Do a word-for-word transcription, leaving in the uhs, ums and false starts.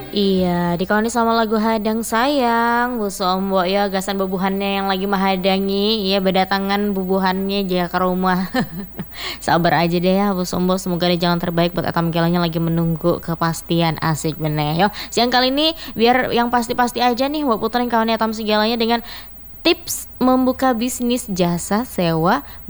Iya, dikaoni sama lagu hadang sayang, busu ombok ya gasan bubuhannya yang lagi mahadangi, iya berdatangan bubuhannya ja ka rumah. Sabar aja deh ya bos ombok, semoga ada jalan terbaik buat eta manggelanya lagi menunggu kepastian, asik bener yo. Siang kali ini biar yang pasti-pasti aja nih buat puterin kawannya tam segalanya dengan tips membuka bisnis jasa sewa